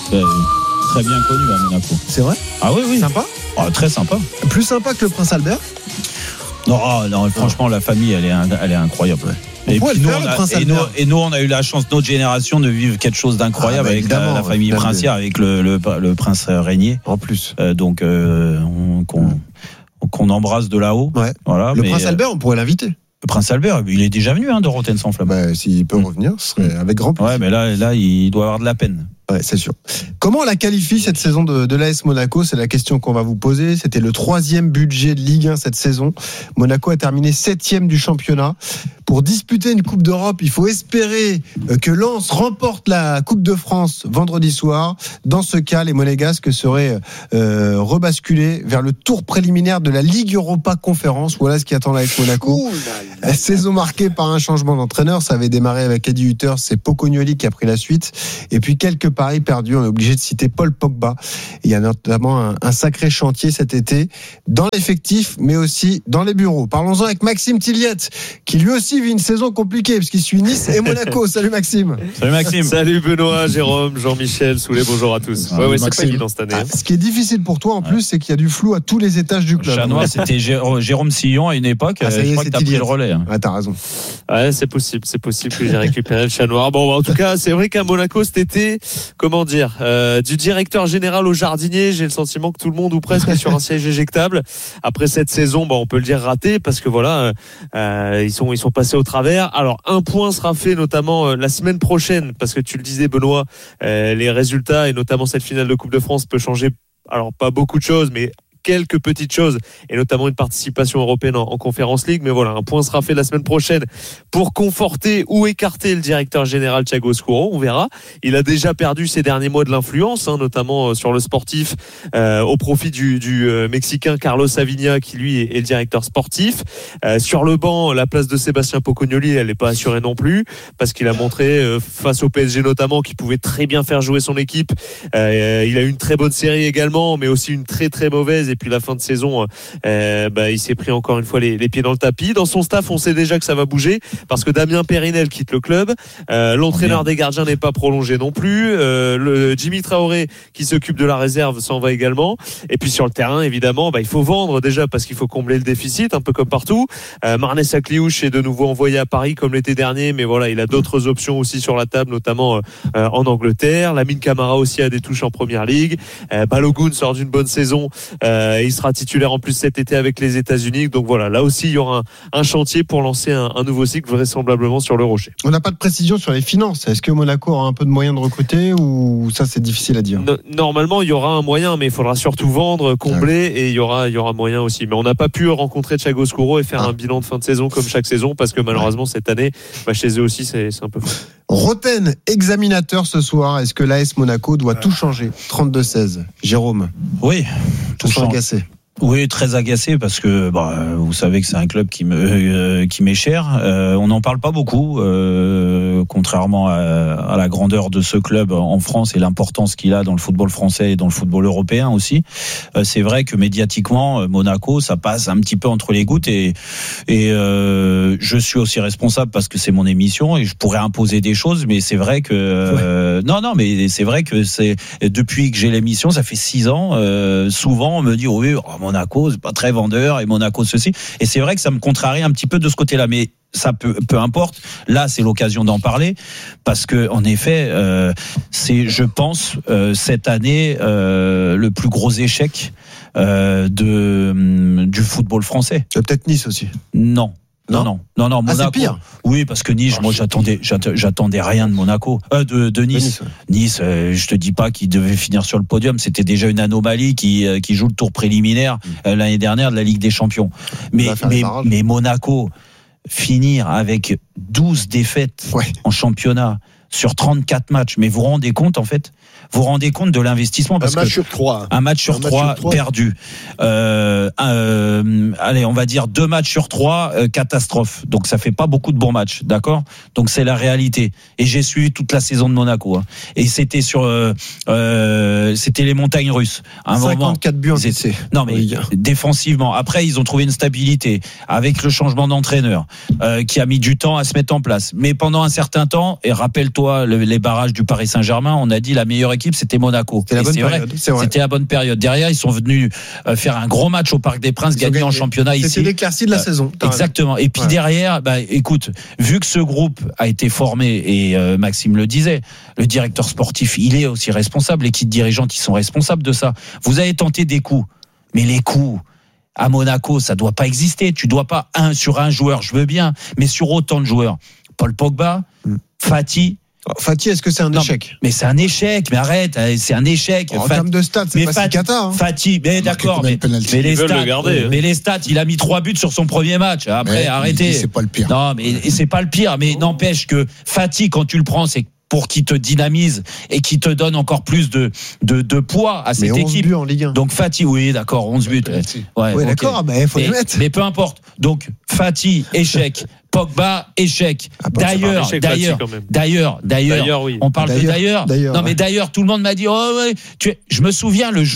Très bien connu à Monaco. C'est vrai ? Ah oui. Sympa ? Très sympa. Plus sympa que le Prince Albert ? Non, franchement, la famille, elle est incroyable. Ouais. Et puis nous, on a eu la chance, notre génération, de vivre quelque chose d'incroyable avec la famille princière, avec le prince régnier. En plus. Donc, qu'on embrasse de là-haut. Ouais. Voilà, le Prince Albert, on pourrait l'inviter. Le Prince Albert, il est déjà venu de Rotten sans flamme. S'il peut revenir, ce serait avec grand plaisir. Ouais, mais là, il doit avoir de la peine. Ouais, c'est sûr. Comment on la qualifie cette saison de l'AS Monaco ? C'est la question qu'on va vous poser. C'était le 3e budget de Ligue 1 cette saison. Monaco a terminé 7e du championnat. Pour disputer une Coupe d'Europe, il faut espérer que Lens remporte la Coupe de France vendredi soir. Dans ce cas, les Monégasques seraient rebasculés vers le tour préliminaire de la Ligue Europa Conférence. Voilà ce qui attend l'AS Monaco. La saison marquée par un changement d'entraîneur. Ça avait démarré avec Eddie Hutter. C'est Pocognoli qui a pris la suite. Et puis quelques paris perdus. On est obligé de citer Paul Pogba. Il y a notamment un sacré chantier cet été dans l'effectif, mais aussi dans les bureaux. Parlons-en avec Maxime Tilliette, qui lui aussi vit une saison compliquée, parce qu'il suit Nice et Monaco. Salut Maxime. Salut Maxime. Salut Benoît, Jérôme, Jean-Michel, Soulet, bonjour à tous. Ouais, c'est pas évident cette année. Ce qui est difficile pour toi en plus, c'est qu'il y a du flou à tous les étages du club. Chanois, c'était Jérôme Sillon à une époque. Je crois que t'as pris le relais. Ouais, t'as raison. Ouais, c'est possible que j'ai récupéré le chat noir. Bon, en tout cas, c'est vrai qu'à Monaco cet été, comment dire, du directeur général au jardinier, j'ai le sentiment que tout le monde ou presque est sur un siège éjectable. Après cette saison, on peut le dire ratée, parce que voilà, ils sont passés au travers. Alors un point sera fait notamment la semaine prochaine, parce que tu le disais Benoît, les résultats et notamment cette finale de Coupe de France peut changer. Alors pas beaucoup de choses, mais quelques petites choses, et notamment une participation européenne en Conference League. Mais voilà, un point sera fait la semaine prochaine pour conforter ou écarter le directeur général Thiago Escuro. On verra. Il a déjà perdu ces derniers mois de l'influence, notamment sur le sportif, au profit du Mexicain Carlos Savinha, qui lui est le directeur sportif. Sur le banc, la place de Sébastien Pocognoli, elle n'est pas assurée non plus, parce qu'il a montré, face au PSG notamment, qu'il pouvait très bien faire jouer son équipe. Il a eu une très bonne série également, mais aussi une très très mauvaise. Et puis la fin de saison, il s'est pris encore une fois les pieds dans le tapis. Dans son staff, on sait déjà que ça va bouger, parce que Damien Périnel quitte le club. L'entraîneur des gardiens n'est pas prolongé non plus. Le Jimmy Traoré, qui s'occupe de la réserve, s'en va également. Et puis sur le terrain, évidemment, il faut vendre déjà, parce qu'il faut combler le déficit, un peu comme partout. Marnès Sakliouche est de nouveau envoyé à Paris comme l'été dernier, mais voilà, il a d'autres options aussi sur la table, notamment en Angleterre. Lamine Camara aussi a des touches en Première Ligue. Balogun sort d'une bonne saison. Il sera titulaire en plus cet été avec les États-Unis. Donc voilà, là aussi il y aura un chantier pour lancer un nouveau cycle, vraisemblablement sur le Rocher. On n'a pas de précision sur les finances. Est-ce que Monaco aura un peu de moyens de recruter, ou ça c'est difficile à dire? Normalement il y aura un moyen, mais il faudra surtout vendre, combler, et il y aura moyen aussi. Mais on n'a pas pu rencontrer Thiago Escuro et faire un bilan de fin de saison comme chaque saison, parce que malheureusement cette année, chez eux aussi c'est un peu fou. Roten, examinateur ce soir. Est-ce que l'AS Monaco doit tout changer? 32-16. Jérôme. Oui. Tout agacé. Oui, très agacé, parce que vous savez que c'est un club qui m'est cher. On n'en parle pas beaucoup, contrairement à la grandeur de ce club en France et l'importance qu'il a dans le football français et dans le football européen aussi. C'est vrai que médiatiquement, Monaco, ça passe un petit peu entre les gouttes, et je suis aussi responsable parce que c'est mon émission et je pourrais imposer des choses, mais c'est vrai que mais c'est vrai que c'est depuis que j'ai l'émission, ça fait 6 ans. Souvent, on me dit oui. Monaco, c'est pas très vendeur, et Monaco ceci. Et c'est vrai que ça me contrarie un petit peu de ce côté-là, mais ça peu importe. Là, c'est l'occasion d'en parler, parce que en effet, c'est, je pense, cette année le plus gros échec du football français. Peut-être Nice aussi. Non, Monaco. C'est pire. Oui, parce que Nice, moi j'attendais rien de Monaco, de Nice. Nice, je te dis pas qu'il devait finir sur le podium, c'était déjà une anomalie qui joue le tour préliminaire l'année dernière de la Ligue des Champions. Mais Monaco, finir avec 12 défaites en championnat sur 34 matchs, mais vous vous rendez compte en fait? Vous vous rendez compte de l'investissement, parce un match sur 3. Un match sur 3 perdu. Allez, on va dire 2 matchs sur 3 catastrophe. Donc ça fait pas beaucoup de bons matchs, d'accord? Donc c'est la réalité. Et j'ai suivi toute la saison de Monaco. Et c'était c'était les montagnes russes. 54 buts encaissés. Non mais défensivement. Après ils ont trouvé une stabilité avec le changement d'entraîneur qui a mis du temps à se mettre en place. Mais pendant un certain temps, et rappelle-toi rappelle-toi les barrages du Paris Saint-Germain, on a dit la meilleure équipe c'était Monaco. C'était la bonne période. C'est vrai. C'était la bonne période. Derrière, ils sont venus faire un gros match au Parc des Princes, gagner en championnat ici. C'était l'éclaircie de la saison. Exactement. Et puis derrière, écoute, vu que ce groupe a été formé, et Maxime le disait, le directeur sportif, il est aussi responsable, l'équipe dirigeante, ils sont responsables de ça. Vous avez tenté des coups, mais les coups à Monaco, ça doit pas exister. Tu dois pas sur un joueur, je veux bien, mais sur autant de joueurs. Paul Pogba, Fati. Fati, est-ce que c'est un échec? Mais c'est un échec, mais arrête, c'est un échec. En termes de stats, c'est pas si cata. Hein. Fati, mais d'accord, mais les stats, il a mis 3 buts sur son premier match. Après, arrêtez. C'est pas le pire. Non, mais c'est pas le pire, mais n'empêche que Fati, quand tu le prends, c'est pour qu'il te dynamise et qui te donne encore plus de poids à cette équipe. Buts en Ligue 1. Donc Fati, oui, d'accord, 11 buts. Ouais, okay. D'accord, il faut le mettre. Mais peu importe. Donc Fati, échec. Pogba, échec. D'ailleurs, oui. On parle d'ailleurs. Non, mais d'ailleurs, tout le monde m'a dit, je me souviens le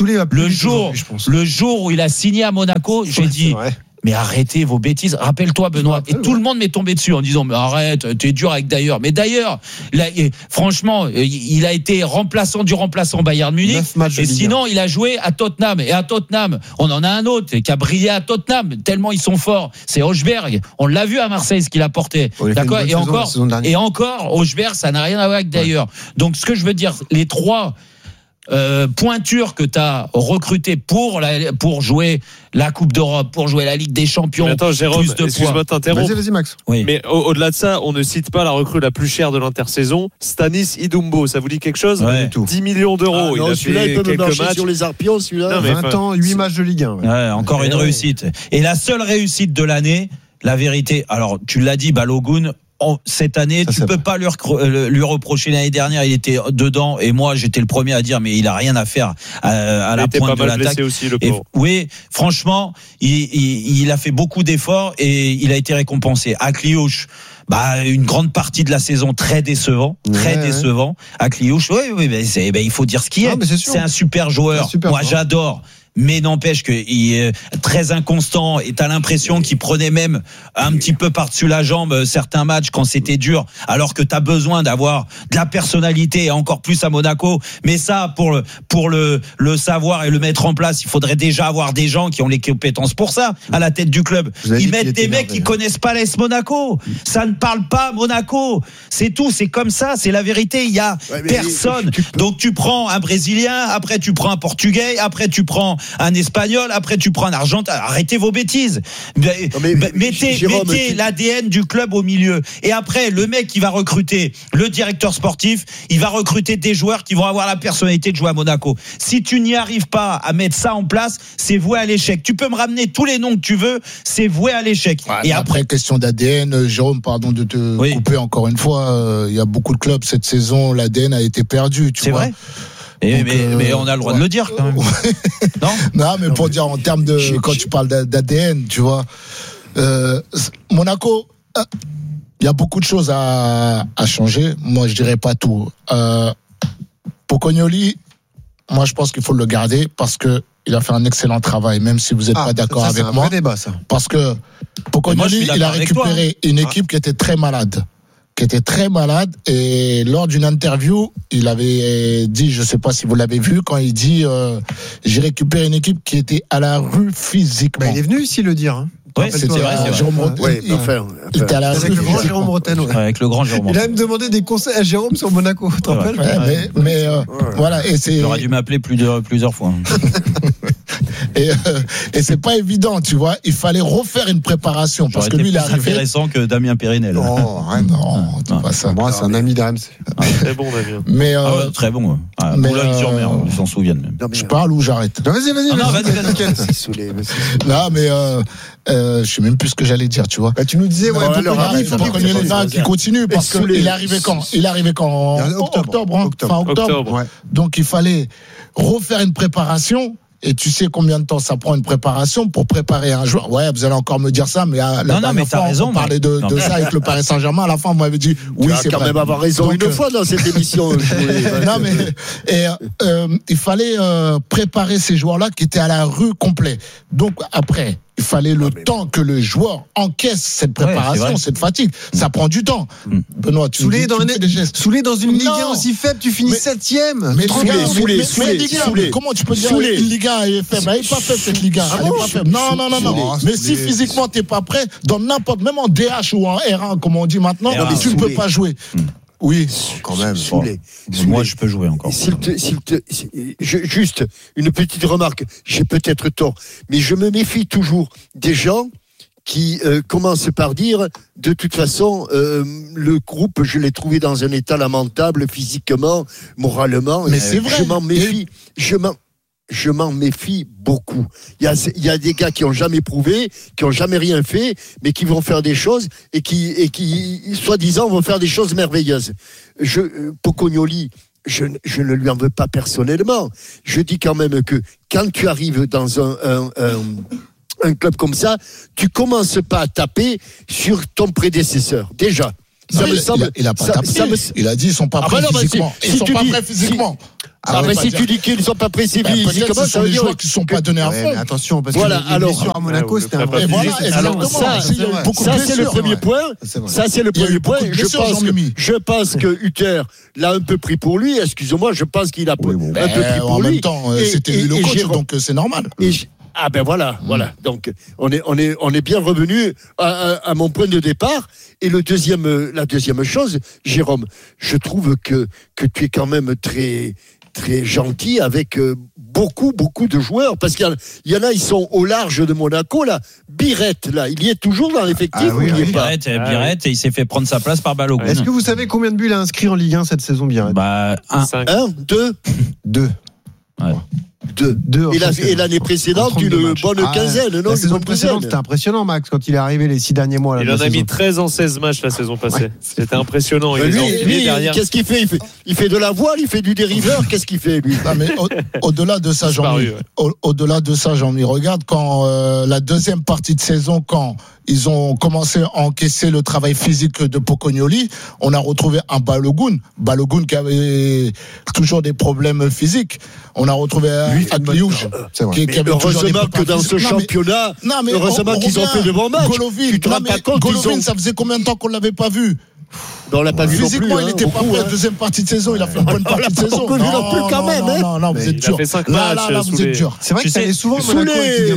jour où il a signé à Monaco, j'ai dit, mais arrêtez vos bêtises. Rappelle-toi, Benoît. Et tout le monde m'est tombé dessus en disant, mais arrête, t'es dur avec D'ailleurs. Mais D'ailleurs, franchement, il a été remplaçant du remplaçant Bayern Munich. Et sinon, il a joué à Tottenham. Et à Tottenham, on en a un autre qui a brillé à Tottenham, tellement ils sont forts. C'est Højbjerg. On l'a vu à Marseille, ce qu'il a porté. D'accord? Et encore, Højbjerg, ça n'a rien à voir avec D'ailleurs. Donc, ce que je veux dire, les trois pointures que tu as recruté pour jouer la Coupe d'Europe, pour jouer la Ligue des Champions. Mais attends, Jérôme, excuse-moi de t'interrompre. Vas-y, Max. Oui. Mais au-delà de ça, on ne cite pas la recrue la plus chère de l'intersaison, Stanis Idumbo. Ça vous dit quelque chose? Ouais. 10 millions d'euros. Non, celui-là, il peut me marcher sur les arpions, celui-là. 20 ans, 8 matchs de Ligue 1. Ouais, encore une réussite. Et la seule réussite de l'année, la vérité, alors tu l'as dit, Balogun, cette année, tu peux pas lui reprocher. L'année dernière, il était dedans et moi, j'étais le premier à dire mais il a rien à faire à la pointe de l'attaque. Aussi, le oui, franchement, il a fait beaucoup d'efforts et il a été récompensé. Akliouche, une grande partie de la saison très décevant. Akliouche, il faut dire ce qu'il est. C'est un super joueur. Moi, j'adore. Mais n'empêche qu'il est très inconstant et t'as l'impression qu'il prenait même un petit peu par-dessus la jambe certains matchs quand c'était dur, alors que t'as besoin d'avoir de la personnalité et encore plus à Monaco. Mais ça, pour le savoir et le mettre en place, il faudrait déjà avoir des gens qui ont les compétences pour ça à la tête du club. Ils mettent des mecs qui connaissent pas l'AS Monaco. Ça ne parle pas Monaco. C'est tout, c'est comme ça, c'est la vérité. Il y a personne. Donc tu prends un Brésilien, après tu prends un Portugais, après tu prends un Espagnol, après tu prends un Argentin. Arrêtez vos bêtises. Mettez l'ADN du club au milieu. Et après, le mec qui va recruter, le directeur sportif, il va recruter des joueurs qui vont avoir la personnalité de jouer à Monaco. Si tu n'y arrives pas à mettre ça en place, c'est voué à l'échec. Tu peux me ramener tous les noms que tu veux, c'est voué à l'échec. Et après, question d'ADN, Jérôme, pardon de te couper encore une fois, il y a beaucoup de clubs cette saison, l'ADN a été perdu. C'est vrai. Mais on a le droit de le dire quand même. Non, mais pour dire en termes de quand tu parles d'ADN, tu vois, Monaco, il y a beaucoup de choses à changer. Moi, je dirais pas tout. Pocognoli, moi, je pense qu'il faut le garder parce que il a fait un excellent travail, même si vous n'êtes pas d'accord avec moi. C'est un vrai débat, ça. Parce que Pocognoli, il a récupéré une équipe qui était très malade. Et lors d'une interview, il avait dit, je sais pas si vous l'avez vu, quand il dit j'ai récupéré une équipe qui était à la rue physiquement. Il est venu ici le dire. Hein. Oui, c'est vrai. Jérôme Bretagne. Il était à la rue. Avec le grand Jérôme Bretagne. Avec le grand Jérôme. Il a même demandé des conseils à Jérôme sur Monaco. Tu te rappelles? Mais voilà. Et c'est. Il aurait dû m'appeler plusieurs fois. Et c'est pas évident, tu vois. Il fallait refaire une préparation parce que lui, il est arrivé. C'est intéressant que Damien Périnel. Non, c'est pas ça. Moi, c'est un ami d'RMC. Très bon, Damien. Mais très bon. Boulogne-sur-Mer, ils s'en souviennent même. Je parle ou j'arrête? Vas-y. Non, mais je sais même plus ce que j'allais dire, tu vois. Tu nous disais, il faut qu'on ait les gars qui continuent parce qu'il est arrivé quand? Il est arrivé quand? Octobre. Fin octobre. Donc il fallait refaire une préparation. Et tu sais combien de temps ça prend une préparation pour préparer un joueur? Ouais, vous allez encore me dire ça, mais la dernière fois, on parlait de ça avec le Paris Saint-Germain. À la fin, vous m'avez dit oui, c'est vrai. Tu vas quand même avoir raison une fois dans cette émission. Non, mais il fallait préparer ces joueurs-là qui étaient à la rue complet. Donc après, Il fallait le temps que le joueur encaisse cette préparation, cette fatigue. Ça prend du temps. Benoît, Soulé dans une Ligue 1 aussi faible, tu finis 7ème. Mais Soulé. Comment tu peux dire une Ligue 1 est faible? Elle n'est pas faible cette Ligue 1. Elle n'est pas faible. Non. Mais si physiquement t'es pas prêt, dans n'importe, même en DH ou en R1, comme on dit maintenant, tu ne peux pas jouer. Oui, quand même. Moi, je peux jouer encore. Juste une petite remarque. J'ai peut-être tort, mais je me méfie toujours des gens qui commencent par dire de toute façon le groupe, je l'ai trouvé dans un état lamentable physiquement, moralement. Mais c'est vrai. Je m'en méfie beaucoup. Il y a des gars qui ont jamais prouvé, qui ont jamais rien fait, mais qui vont faire des choses et qui soi-disant vont faire des choses merveilleuses. Pocognoli, je ne lui en veux pas personnellement. Je dis quand même que quand tu arrives dans un club comme ça, tu commences pas à taper sur ton prédécesseur. Déjà. Ça me semble. Il a pas tapé. Il a dit ils sont pas prêts physiquement. Ils sont pas prêts physiquement. Si tu dis qu'ils ne sont pas prêts physiquement, ça veut dire qu'ils ne sont pas donnés à fond. Mais attention, parce voilà, que les blessures à Monaco, c'était un vrai. Ça, c'est le premier point. Ça, c'est le premier point. Je pense que Hutter l'a un peu pris pour lui. Excusez-moi, je pense qu'il a un peu pris pour lui. En même temps, c'était lui le coach, donc c'est normal. Ah ben voilà. Donc on est bien revenu à mon point de départ. Et la deuxième chose, Jérôme, je trouve que tu es quand même très très gentil avec beaucoup de joueurs, parce qu'il y en a, ils sont au large de Monaco là. Birette là, il y est toujours dans l'effectif. Birette, et il s'est fait prendre sa place par Balogun. Est-ce que vous savez combien de buts il a inscrit en Ligue 1 cette saison, Birette? 1, 2. Ouais. 2. Et l'année précédente, une bonne quinzaine. La saison précédente, c'était impressionnant, Max, quand il est arrivé les 6 derniers mois. Il en a mis 13 en 16 matchs la saison passée. C'était impressionnant. Lui, qu'est-ce qu'il fait? Il fait de la voile, il fait du dériveur. Qu'est-ce qu'il fait, lui? Mais au-delà de ça, Jean-Mi, regarde quand la deuxième partie de saison, quand ils ont commencé à encaisser le travail physique de Pocognoli, on a retrouvé un Balogun qui avait toujours des problèmes physiques. On a retrouvé Agliouche qui avait heureusement que dans ce championnat, heureusement qu'ils ont fait de bons matchs. Tu te rends pas compte, Golovin, ça faisait combien de temps qu'on l'avait pas vu? On l'a pas vu physiquement, il n'était pas prêt. Deuxième partie de saison, il a fait une bonne partie de saison. Non, vous êtes dur. Il a fait 5 matchs. Là, vous êtes dur. C'est vrai que ça allait souvent Soulé.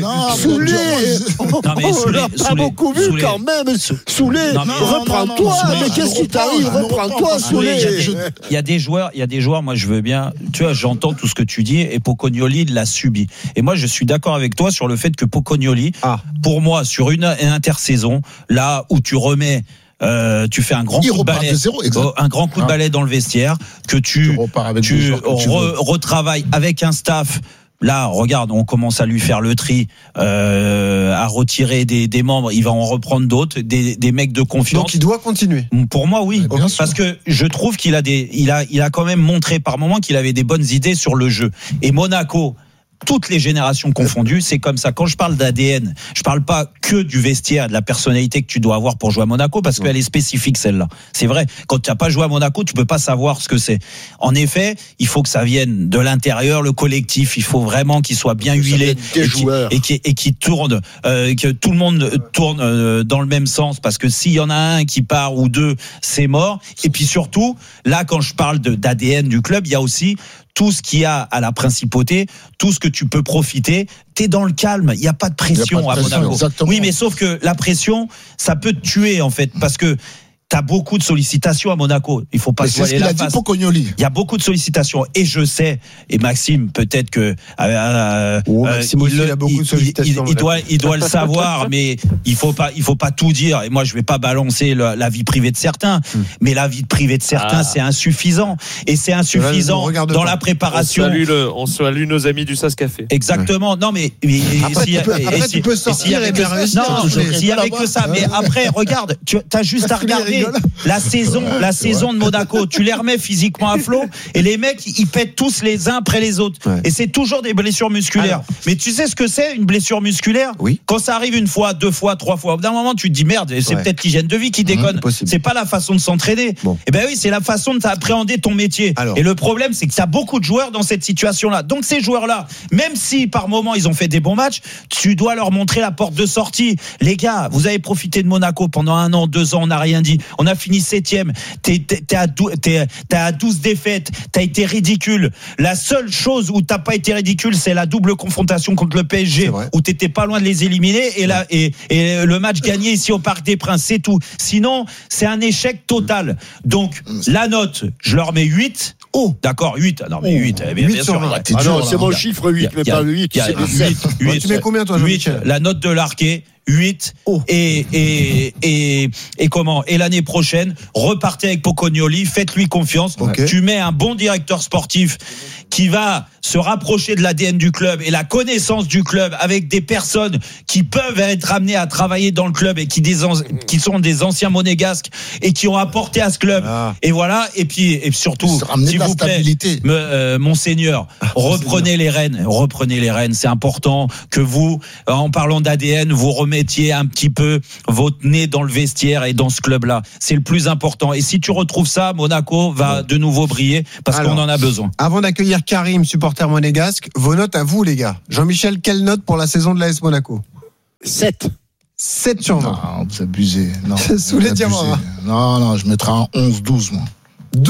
On l'a pas beaucoup vu quand même. Soulé, reprends-toi. Mais qu'est-ce qui t'arrive? Reprends-toi, Soulé. Il y a des joueurs, moi je veux bien, tu vois, j'entends tout ce que tu dis, et Pocognoli l'a subi. Et moi je suis d'accord avec toi sur le fait que Pocognoli, pour moi, sur une intersaison, là où tu remets tu fais un grand coup de balai, de balai dans le vestiaire, que tu retravailles avec un staff. Là, regarde, on commence à lui faire le tri, à retirer des membres. Il va en reprendre d'autres, des mecs de confiance. Donc il doit continuer. Pour moi, oui, parce que je trouve qu'il a il a quand même montré par moments qu'il avait des bonnes idées sur le jeu. Et Monaco, toutes les générations confondues, c'est comme ça. Quand je parle d'ADN, je parle pas que du vestiaire, de la personnalité que tu dois avoir pour jouer à Monaco, parce qu'elle est spécifique, celle-là. C'est vrai. Quand tu n'as pas joué à Monaco, tu peux pas savoir ce que c'est. En effet, il faut que ça vienne de l'intérieur, le collectif. Il faut vraiment qu'il soit bien huilé et qui tourne, que tout le monde tourne dans le même sens, parce que s'il y en a un qui part ou deux, c'est mort. Et puis surtout, là, quand je parle d'ADN du club, il y a aussi tout ce qu'il y a à la principauté, tout ce que tu peux profiter, t'es dans le calme, il n'y a pas de pression à Monaco. Exactement. Oui, mais sauf que la pression, ça peut te tuer en fait, parce que t'as beaucoup de sollicitations à Monaco. Il faut pas se voiler la face. Il y a beaucoup de sollicitations. Et je sais, et Maxime, peut-être que Maxime aussi, il a beaucoup de sollicitations. Il doit le savoir, mais il faut pas tout dire. Et moi, je vais pas balancer la vie privée de certains, mais la vie privée de certains, c'est insuffisant. Et c'est insuffisant dans la préparation. On salue nos amis du SAS Café. Exactement. Non, mais après, tu peux sortir et bien réussir. Non, s'il y avait que ça. Mais après, regarde, t'as juste à regarder remets la saison de Monaco, tu les remets physiquement à flot et les mecs ils pètent tous les uns après les autres. Et c'est toujours des blessures musculaires. Mais tu sais ce que c'est une blessure musculaire ? Oui. Quand ça arrive une fois, 2 fois, 3 fois, au bout d'un moment tu te dis merde, c'est peut-être l'hygiène de vie qui déconne. C'est pas la façon de s'entraîner. Et ben oui, c'est la façon de t'appréhender ton métier. Et le problème c'est que ça a beaucoup de joueurs dans cette situation-là. Donc ces joueurs-là, même si par moment ils ont fait des bons matchs, tu dois leur montrer la porte de sortie. Les gars, vous avez profité de Monaco pendant 1 an, 2 ans, on n'a rien dit. On a fini 7e. T'es à 12 défaites. T'as été ridicule. La seule chose où t'as pas été ridicule, c'est la double confrontation contre le PSG, où t'étais pas loin de les éliminer et le match gagné ici au Parc des Princes, c'est tout. Sinon, c'est un échec total. Donc, la note, je leur mets 8. D'accord, 8. Non, mais 8. Bien sûr. Ah non, c'est mon chiffre 8, mais pas 8. 8. Tu mets combien, toi, Jean-Michel ? La note de Larquet. 8 et l'année prochaine repartez avec Pocognoli, faites-lui confiance. Tu mets un bon directeur sportif qui va se rapprocher de l'ADN du club et la connaissance du club avec des personnes qui peuvent être amenées à travailler dans le club et qui sont des anciens monégasques et qui ont apporté à ce club. Et voilà, et surtout s'il vous plaît, monseigneur, reprenez les rênes, c'est important que vous, en parlant d'ADN, vous remettiez un petit peu votre nez dans le vestiaire et dans ce club-là. C'est le plus important. Et si tu retrouves ça, Monaco va de nouveau briller parce qu'on en a besoin. Avant d'accueillir Karim, supporter monégasque, vos notes à vous, les gars. Jean-Michel, quelle note pour la saison de l'AS Monaco ? 7. 7 sur 20. Non, vous abusez. Sous les diamants. Non, je mettrai un 11-12, moi. 12 ?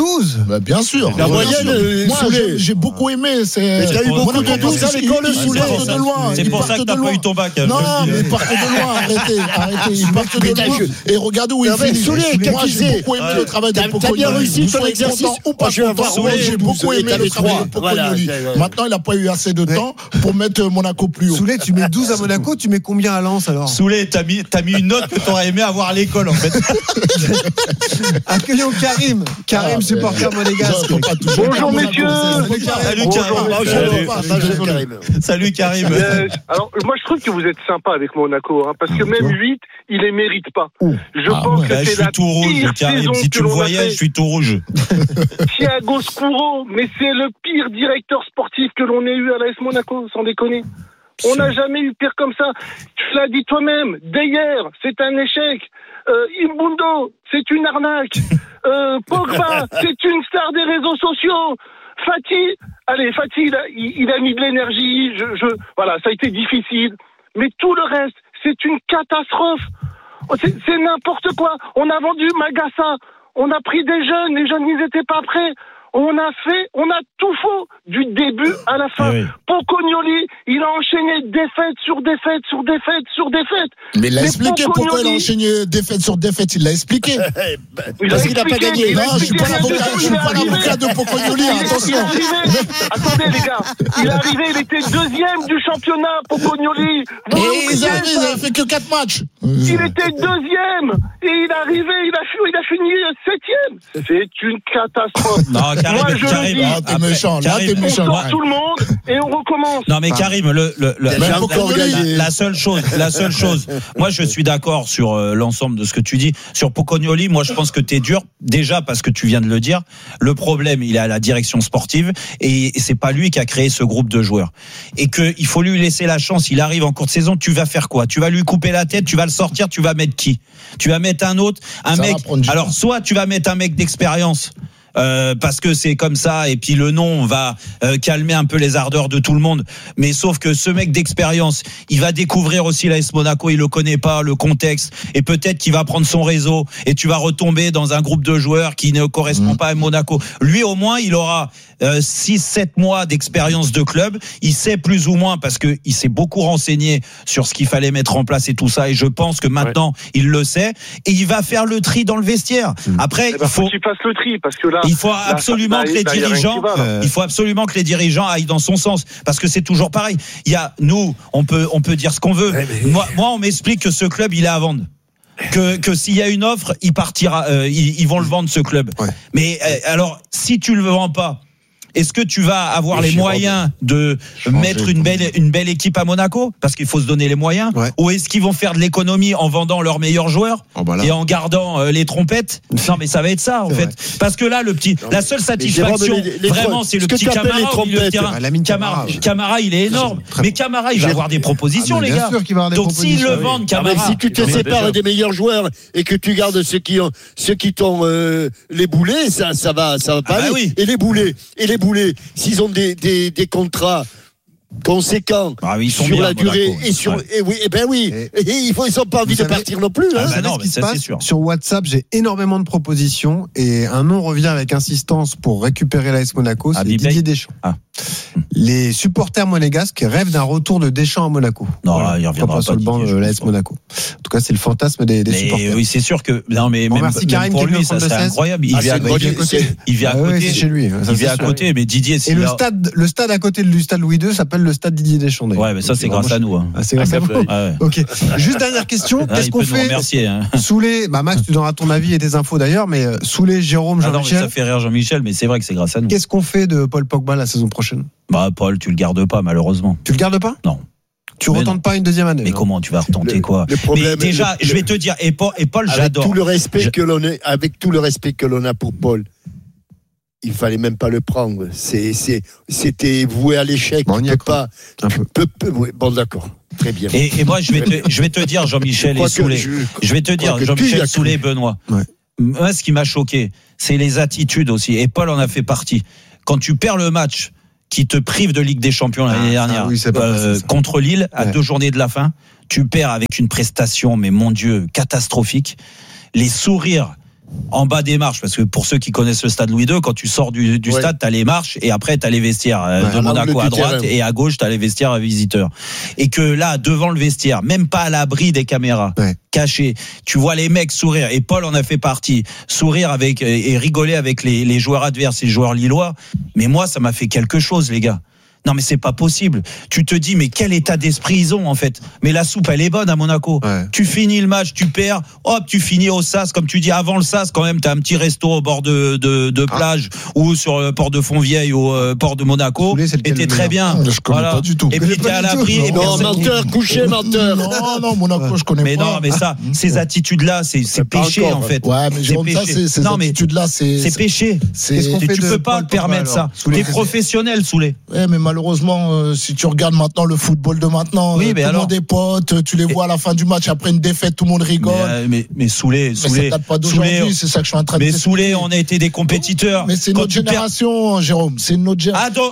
Bah, bien sûr. La moyenne, moi, j'ai beaucoup aimé. Il y a eu beaucoup de 12 à l'école, Soulé. C'est pour ça que t'as pas eu ton bac. Non, mais ils partent de loin. Arrêtez. Ils partent de loin. Et regardez où ils finissent. Moi, j'ai beaucoup aimé le travail de Pocognoli. T'as bien réussi ton exercice ou pas ? J'ai beaucoup aimé le travail de Pocognoli. Maintenant, il n'a pas eu assez de temps pour mettre Monaco plus haut. Soulé, tu mets 12 à Monaco, tu mets combien à Lens alors ? Soulé, t'as mis une note que t'aurais aimé avoir à l'école en fait. Accueillons Karim. Karim, supporter monégasque. Bonjour messieurs. Salut Karim. Alors moi je trouve que vous êtes sympa avec Monaco, parce que même 8, il les mérite pas. Je pense que c'est la pire saison si tu que le l'on a voyais, fait. je suis tout rouge. Thiago Scuro, mais c'est le pire directeur sportif que l'on ait eu à l'AS Monaco, sans déconner. On n'a jamais eu pire comme ça. Tu l'as dit toi-même. Deyer, c'est un échec. Imbundo, c'est une arnaque. Pogba, c'est une star des réseaux sociaux. Fati, il a mis de l'énergie. Voilà, ça a été difficile. Mais tout le reste, c'est une catastrophe. C'est n'importe quoi. On a vendu Magassa. On a pris des jeunes. Les jeunes, ils n'étaient pas prêts. On a tout faux du début à la fin. Pocognoli, il a enchaîné défaite sur défaite sur défaite sur défaite. Mais il l'a expliqué pourquoi il a enchaîné défaite sur défaite. Il l'a expliqué. Parce qu'il n'a pas gagné. Non, je suis pas l'avocat de Pocognoli. Attention. Attendez les gars, il est arrivé, il était 2e du championnat. Pocognoli. Et ils avaient fait que 4 matchs. Il était 2e et il est arrivé, il a fini 7e. C'est une catastrophe. Non, Karim, moi je le dis. Là t'es méchant. On sort tout le monde et on recommence. Non mais Karim, la seule chose, moi je suis d'accord sur l'ensemble de ce que tu dis. Sur Pocognoli, moi je pense que t'es dur, déjà parce que tu viens de le dire. Le problème, il est à la direction sportive et c'est pas lui qui a créé ce groupe de joueurs. Et qu'il faut lui laisser la chance, il arrive en cours de saison, tu vas faire quoi ? Tu vas lui couper la tête, tu vas le sortir, tu vas mettre qui ? Tu vas mettre un autre, alors soit tu vas mettre un mec d'expérience, parce que c'est comme ça et puis le nom va calmer un peu les ardeurs de tout le monde, mais sauf que ce mec d'expérience, il va découvrir aussi l'AS Monaco, il le connaît pas, le contexte, et peut-être qu'il va prendre son réseau et tu vas retomber dans un groupe de joueurs qui ne correspond pas à Monaco. Lui au moins il aura 6-7 mois d'expérience de club, il sait plus ou moins parce que il s'est beaucoup renseigné sur ce qu'il fallait mettre en place et tout ça, et je pense que maintenant il le sait et il va faire le tri dans le vestiaire. Après il faut qu'il fasse le tri parce que là il faut absolument que les dirigeants aillent dans son sens, parce que c'est toujours pareil. Nous, on peut dire ce qu'on veut. Moi, on m'explique que ce club, il est à vendre. Que s'il y a une offre, il partira. Ils vont le vendre, ce club. Mais alors, si tu le vends pas, Est-ce que tu vas avoir les moyens de mettre une belle équipe à Monaco, parce qu'il faut se donner les moyens, ou est-ce qu'ils vont faire de l'économie en vendant leurs meilleurs joueurs et en gardant les trompettes? Non, mais ça va être ça en fait. Parce que là, la seule satisfaction vraiment, c'est le petit Camara au milieu de terrain. Camara, il est énorme. Mais Camara, il va avoir des propositions, les gars. Donc s'ils le vendent, Camara. Si tu te sépares des meilleurs joueurs et que tu gardes ceux qui t'ont les boulets, ça va pas aller. Oui. Et les boulets, s'ils ont des contrats conséquents sur la durée et ils n'ont pas envie de partir non plus. Non, mais ça, c'est sûr. Sur WhatsApp, j'ai énormément de propositions et un nom revient avec insistance pour récupérer l'AS Monaco, c'est Didier Deschamps. Les supporters monégasques rêvent d'un retour de Deschamps à Monaco. Non, il reviendra pas sur le banc de l'AS Monaco. En tout cas, c'est le fantasme des supporters. Oui, c'est sûr que même pour lui, ça serait incroyable. Il vient à côté. Il vient à côté, mais Didier. Et le stade à côté du stade Louis II s'appelle le stade Didier Deschamps. Ouais, mais ça c'est grâce à nous. C'est grâce à vous. Ok. Juste dernière question. Qu'est-ce qu'on fait? Soulé, Max, tu donneras ton avis et tes infos d'ailleurs, mais Soulé, Jérôme, Jean-Michel. Ça fait rire Jean-Michel, mais c'est vrai que c'est grâce à nous. Qu'est-ce qu'on fait de Paul Pogba la saison prochaine? Paul, tu le gardes pas malheureusement. Tu le gardes pas? Non. Tu retentes pas une deuxième année? Mais comment tu vas retenter quoi? Mais déjà, je vais te dire, et Paul, j'adore. Avec tout le respect que l'on a pour Paul, il fallait même pas le prendre. C'était voué à l'échec. On n'y croit pas. Bon, d'accord. Très bien. Et moi, je vais te dire, Jean-Michel et Soulé. Je vais te dire, Jean-Michel, Soulé et Benoît. Moi, ce qui m'a choqué, c'est les attitudes aussi. Et Paul en a fait partie. Quand tu perds le match qui te prive de Ligue des Champions l'année dernière contre Lille à 2 journées de la fin, tu perds avec une prestation, mais mon Dieu, catastrophique. Les sourires en bas des marches, parce que pour ceux qui connaissent le stade Louis II, quand tu sors du stade, t'as les marches et après t'as les vestiaires de Monaco à droite et à gauche t'as les vestiaires à visiteurs. Et que là, devant le vestiaire, même pas à l'abri des caméras, cachés, tu vois les mecs sourire, et Paul en a fait partie, sourire avec et rigoler avec les joueurs adverses et les joueurs lillois. Mais moi, ça m'a fait quelque chose, les gars. Non mais c'est pas possible. Tu te dis mais quel état d'esprit ils ont en fait. Mais la soupe elle est bonne à Monaco. Tu finis le match, tu perds, hop tu finis au SAS comme tu dis. Avant le SAS quand même t'as un petit resto au bord de plage ou sur le port de Fontvieille ou port de Monaco. Et t'es très bien. Je connais pas du tout. Et puis t'es à l'abri. Non menteur, menteur. Non Monaco je connais pas. Mais non mais ça, ces attitudes là c'est péché en fait. Ouais mais Jérôme ça ces attitudes là c'est péché. Tu peux pas te permettre ça. T'es professionnel Soulé. Ouais mais malheureusement, si tu regardes maintenant le football de maintenant, tout le monde est pote, tu les vois à la fin du match, après une défaite, tout le monde rigole. Mais Soulé, ça date pas d'aujourd'hui, c'est ça que je suis en train de dire. Mais Soulé, on a été des compétiteurs. Mais c'est notre génération, Jérôme, c'est notre génération.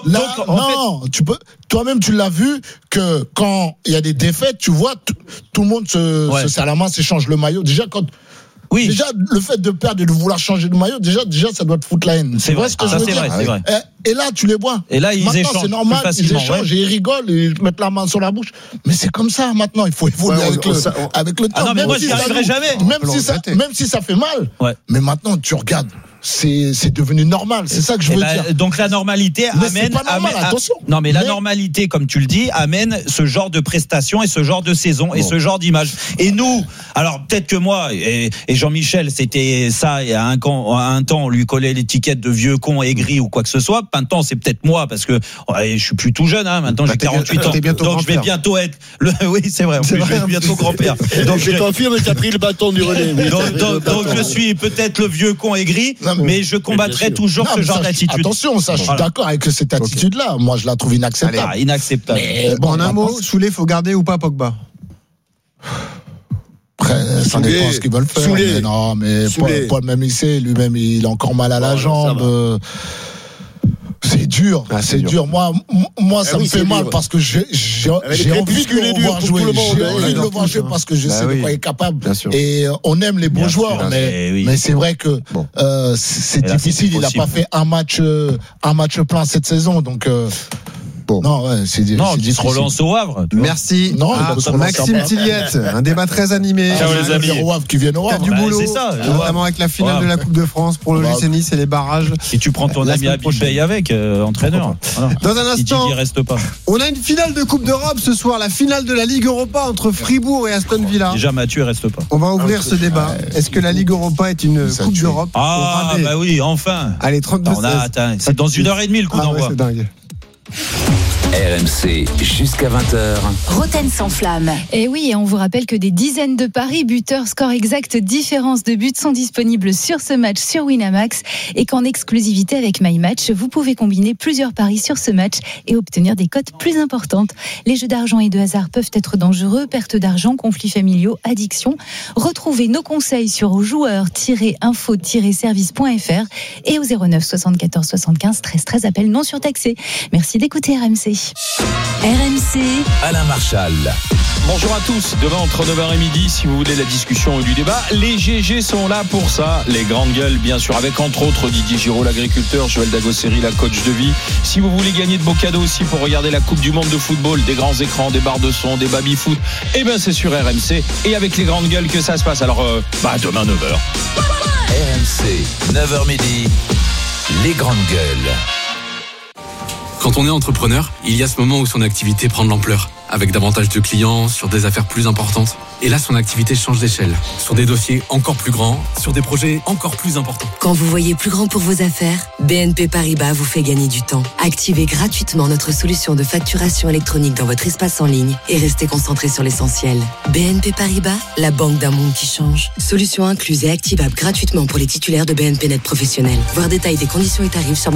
Toi-même, tu l'as vu que quand il y a des défaites, tu vois, tout le monde se serre la main, s'échange le maillot. Déjà, déjà, le fait de perdre et de vouloir changer de maillot, déjà, ça doit te foutre la haine. C'est vrai ce que je veux dire. C'est vrai. Et là, tu les vois. Et là, ils échangent. C'est normal, ils échangent et ils rigolent et ils mettent la main sur la bouche. Mais c'est comme ça maintenant. Il faut évoluer avec le temps. Non, mais moi, je n'y arriverai jamais. Même si ça fait mal. Mais maintenant, tu regardes. C'est devenu normal, c'est ça que je veux dire. Donc la normalité amène. Attention. Non, mais la normalité, comme tu le dis, amène ce genre de prestations et ce genre de saison et ce genre d'image. Et nous, alors peut-être que moi et Jean-Michel, c'était ça. Et à un temps, on lui collait l'étiquette de vieux con aigri ou quoi que ce soit. Maintenant, c'est peut-être moi parce que je suis plus tout jeune. Maintenant, j'ai 48 ans. Donc je vais bientôt être. Oui, c'est vrai. Je vais bientôt grand-père. Donc je confirme que tu as pris le bâton du relais. Donc je suis peut-être le vieux con aigri. Mais je combattrai toujours ce genre d'attitude. Attention, ça, je suis d'accord avec cette attitude-là. Moi, je la trouve inacceptable. Inacceptable. Mais en un mot, Soulé, faut garder ou pas Pogba? Après, ça dépend ce qu'ils veulent faire. Mais non, mais Paul, même il sait, lui-même, il a encore mal à la jambe. C'est dur, c'est dur. Moi, ça me fait mal parce que j'ai envie de le voir jouer. J'ai envie de le voir jouer parce que je sais de quoi il est capable. Et on aime les bons joueurs, mais c'est vrai que c'est difficile. Il n'a pas fait un match plein cette saison, donc. Bon. Non, ouais, qui se relance au Havre. Merci. Non, Maxime Tilliette. Un débat très animé. Ciao les amis. Qui viennent au Havre. Du boulot. C'est ça. Notamment avec la finale de la Coupe de France pour l'OGC Nice et les barrages. Et tu prends ton ami Habib Bey avec, entraîneur. Voilà. Dans un instant, il reste pas. On a une finale de Coupe d'Europe ce soir, la finale de la Ligue Europa entre Fribourg et Aston Villa. Déjà Mathieu reste pas. On va ouvrir ce débat. Est-ce que la Ligue Europa est une Coupe d'Europe? Ah bah oui, enfin. Allez, 32. C'est dans 1h30 le coup d'envoi. Ouais, c'est dingue. RMC jusqu'à 20h. Roten sans flamme. Et oui, on vous rappelle que des dizaines de paris, buteurs, scores exacts, différences de buts sont disponibles sur ce match sur Winamax et qu'en exclusivité avec MyMatch, vous pouvez combiner plusieurs paris sur ce match et obtenir des cotes plus importantes. Les jeux d'argent et de hasard peuvent être dangereux, perte d'argent, conflits familiaux, addiction. Retrouvez nos conseils sur joueurs-info-service.fr et au 09 74 75 13 13, appel non surtaxé. Merci d'écouter RMC. RMC, Alain Marchal. Bonjour à tous. Demain entre 9h et midi, si vous voulez de la discussion et du débat, les GG sont là pour ça. Les grandes gueules, bien sûr, avec entre autres Didier Giraud, l'agriculteur, Joël Dagosseri, la coach de vie. Si vous voulez gagner de beaux cadeaux aussi pour regarder la Coupe du Monde de football, des grands écrans, des barres de son, des baby-foot, eh ben c'est sur RMC et avec les grandes gueules que ça se passe. Alors, demain 9h. RMC, 9h midi, les grandes gueules. Quand on est entrepreneur, il y a ce moment où son activité prend de l'ampleur, avec davantage de clients, sur des affaires plus importantes. Et là, son activité change d'échelle, sur des dossiers encore plus grands, sur des projets encore plus importants. Quand vous voyez plus grand pour vos affaires, BNP Paribas vous fait gagner du temps. Activez gratuitement notre solution de facturation électronique dans votre espace en ligne et restez concentré sur l'essentiel. BNP Paribas, la banque d'un monde qui change. Solution incluse et activable gratuitement pour les titulaires de BNP Net Professionnel. Voir détail des conditions et tarifs sur